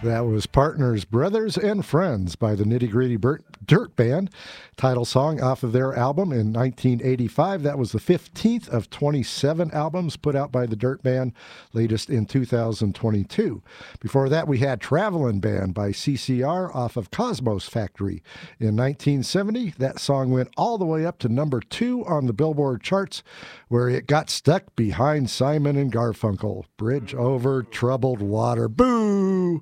That was Partners, Brothers, and Friends by the Nitty Gritty Dirt Band. Title song off of their album in 1985. That was the 15th of 27 albums put out by the Dirt Band, latest in 2022. Before that, we had Travelin' Band by CCR off of Cosmos Factory in 1970. That song went all the way up to number 2 on the Billboard charts, where it got stuck behind Simon and Garfunkel. Bridge Over Troubled Water. Boo!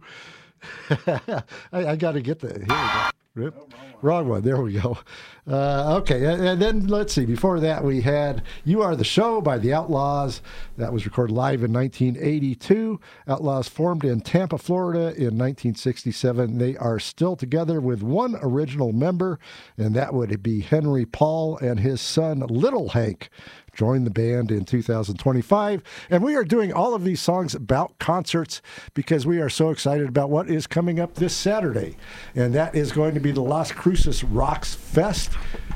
I got to get the... Here we go. Wrong one. There we go. Okay, and then let's see. Before that, we had You Are the Show by the Outlaws. That was recorded live in 1982. Outlaws formed in Tampa, Florida in 1967. They are still together with one original member, and that would be Henry Paul and his son, Little Hank. Joined the band in 2025. And we are doing all of these songs about concerts because we are so excited about what is coming up this Saturday. And that is going to be the Las Cruces Rocks Fest.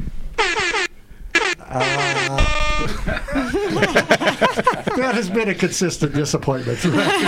That has been a consistent disappointment.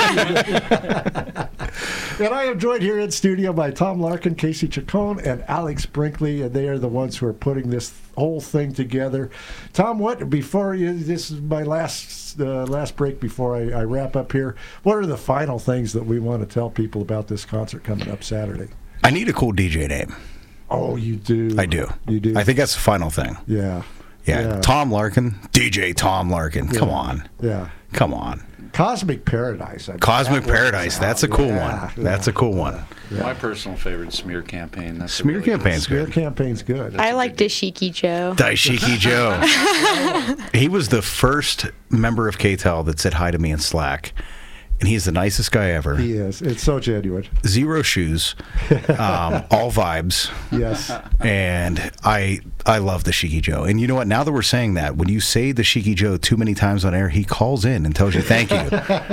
And I am joined here in studio by Tom Larkin, Casey Chacon, and Alex Brinkley, and they are the ones who are putting this whole thing together. Tom, this is my last break before I wrap up here. What are the final things that we want to tell people about this concert coming up Saturday? I need a cool DJ name. Oh, you do? I do. You do? I think that's the final thing. Yeah. Tom Larkin, DJ Tom Larkin. Yeah. Come on. Yeah. Come on. Cosmic Paradise. Cosmic Paradise. That's a cool one. That's a cool one. Yeah. My personal favorite, Smear Campaign. Smear Campaign's good. Smear Campaign's good. I like Dashiki Joe. Dashiki Joe. He was the first member of KTEL that said hi to me in Slack. And he's the nicest guy ever. He is. It's so genuine. Zero shoes. All vibes. Yes. And I love the Shiki Joe. And you know what? Now that we're saying that, when you say the Shiki Joe too many times on air, he calls in and tells you thank you.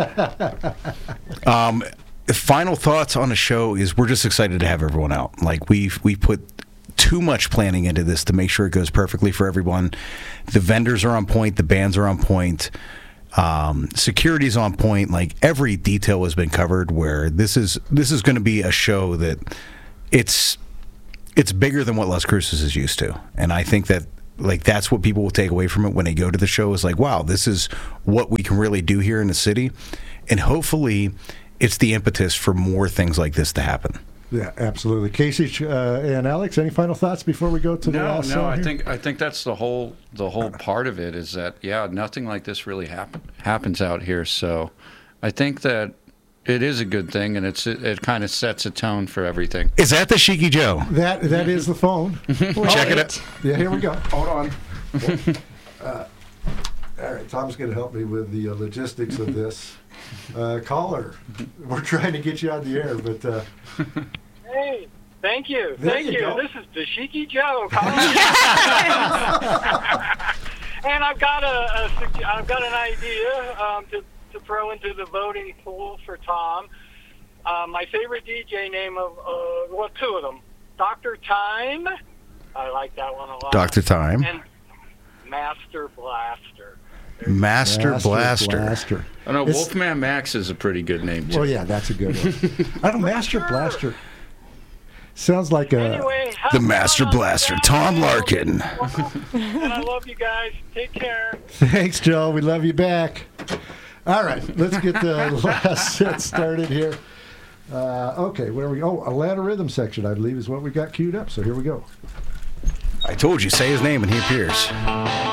Final thoughts on the show is we're just excited to have everyone out. Like we put too much planning into this to make sure it goes perfectly for everyone. The vendors are on point. The bands are on point. Security's on point. Like every detail has been covered. Where this is going to be a show that it's bigger than what Las Cruces is used to, and I think that that's what people will take away from it when they go to the show is like, wow, this is what we can really do here in the city, and hopefully, it's the impetus for more things like this to happen. Yeah, absolutely. Casey and Alex, any final thoughts before we go to the last song here? I think that's the whole part of it is that nothing like this really happens out here. So I think that it is a good thing, and it kind of sets a tone for everything. Is that the Shiki Joe? That is the phone. Check it out. Yeah, here we go. Hold on. All right, Tom's going to help me with the logistics of this. Caller, we're trying to get you on the air, but... Hey, thank you. Thank you. This is Dashiki Joe calling. And I've got an idea to throw into the voting pool for Tom. My favorite DJ name of two of them, Dr. Time. I like that one a lot. Dr. Time. And Master Blaster. Master Blaster. I know Wolfman Max is a pretty good name too. Well, yeah, that's a good one. I don't Master Blaster. Sounds like the Master Blaster, Tom Larkin. And I love you guys. Take care. Thanks, Joe. We love you back. All right, let's get the last set started here. Okay, where are we? Oh, Atlanta Rhythm section, I believe, is what we got queued up. So here we go. I told you, say his name and he appears.